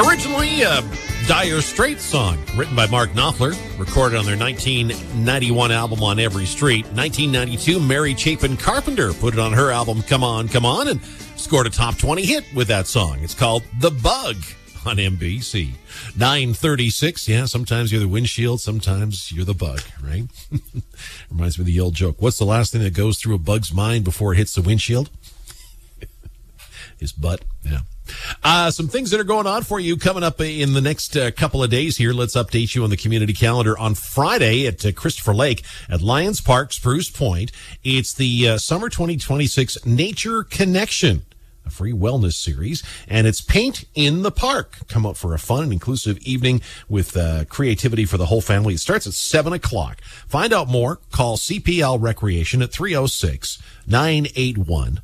Originally a Dire Straits song, written by Mark Knopfler, recorded on their 1991 album On Every Street. 1992, Mary Chapin Carpenter put it on her album Come On, Come On, and scored a top 20 hit with that song. It's called The Bug on NBC. 9:36, yeah, sometimes you're the windshield, sometimes you're the bug, right? Reminds me of the old joke. What's the last thing that goes through a bug's mind before it hits the windshield? His butt, yeah. Some things that are going on for you coming up in the next couple of days here. Let's update you on the community calendar. On Friday at Christopher Lake at Lions Park, Spruce Point, it's the Summer 2026 Nature Connection, a free wellness series, and it's Paint in the Park. Come up for a fun and inclusive evening with creativity for the whole family. It starts at 7 o'clock. Find out more. Call CPL Recreation at 306-981-3372.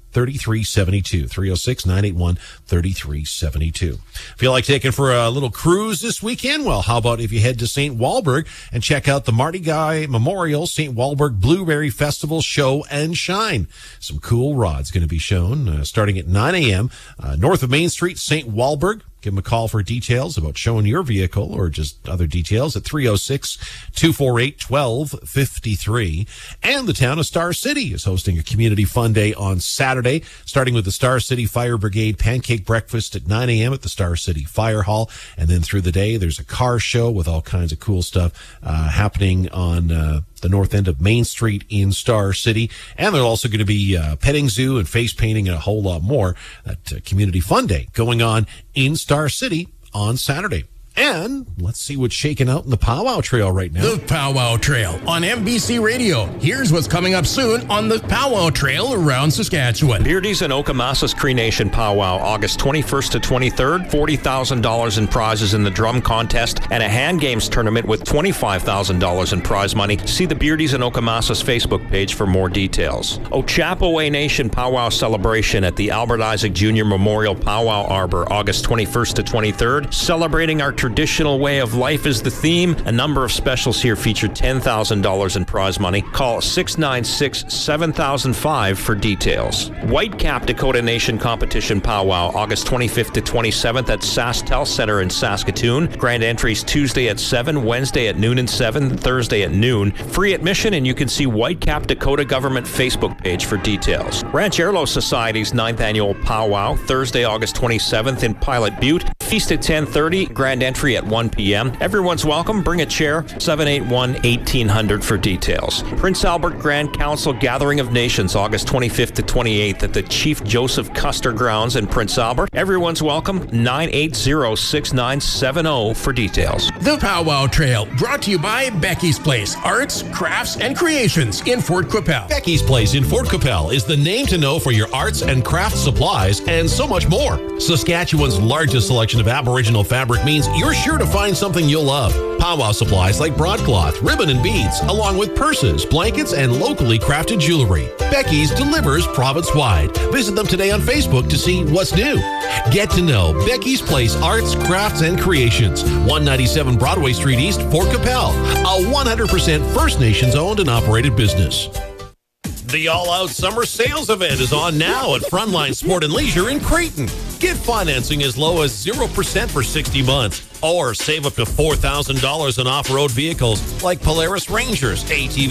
306-981-3372. Feel like taking for a little cruise this weekend? Well, how about if you head to St. Walburg and check out the Marty Guy Memorial St. Walburg Blueberry Festival Show and Shine. Some cool rods going to be shown starting at 9 a.m. North of Main Street, St. Walburg. Give them a call for details about showing your vehicle or just other details at 306-248-1253. And the town of Star City is hosting a community fun day on Saturday, starting with the Star City Fire Brigade pancake breakfast at 9 a.m. at the Star City Fire Hall. And then through the day, there's a car show with all kinds of cool stuff happening on the north end of Main Street in Star City. And there's also going to be petting zoo and face painting and a whole lot more. That community fun day going on in Star City on Saturday. And let's see what's shaking out in the Powwow Trail right now. The Powwow Trail on NBC Radio. Here's what's coming up soon on the Powwow Trail around Saskatchewan. Beardy's and Okamasa's Cree Nation Powwow, August 21st to 23rd. $40,000 in prizes in the drum contest and a hand games tournament with $25,000 in prize money. See the Beardy's and Okamasa's Facebook page for more details. Ochapowace Nation Powwow celebration at the Albert Isaac Jr. Memorial Powwow Arbor, August 21st to 23rd. Celebrating our traditional way of life is the theme. A number of specials here feature $10,000 in prize money. Call 696-7005 for details. Whitecap Dakota Nation Competition Powwow, August 25th to 27th at SaskTel Center in Saskatoon. Grand entries Tuesday at 7, Wednesday at noon and 7, Thursday at noon. Free admission, and you can see Whitecap Dakota Government Facebook page for details. Ranchero Society's 9th Annual Powwow, Thursday, August 27th in Pilot Butte. Feast at 10:30, grand entry at 1 p.m. Everyone's welcome. Bring a chair. 781-1800 for details. Prince Albert Grand Council Gathering of Nations, August 25th to 28th at the Chief Joseph Custer Grounds in Prince Albert. Everyone's welcome. 980-6970 for details. The Powwow Trail, brought to you by Becky's Place, Arts, Crafts, and Creations in Fort Qu'Appelle. Becky's Place in Fort Qu'Appelle is the name to know for your arts and craft supplies and so much more. Saskatchewan's largest selection of Aboriginal fabric means you're sure to find something you'll love. Powwow supplies like broadcloth, ribbon, and beads, along with purses, blankets, and locally crafted jewelry. Becky's delivers province-wide. Visit them today on Facebook to see what's new. Get to know Becky's Place Arts, Crafts, and Creations, 197 Broadway Street East, Fort Qu'Appelle, a 100% First Nations owned and operated business. The all-out summer sales event is on now at Frontline Sport and Leisure in Creighton. Get financing as low as 0% for 60 months, or save up to $4,000 on off-road vehicles like Polaris Rangers, ATV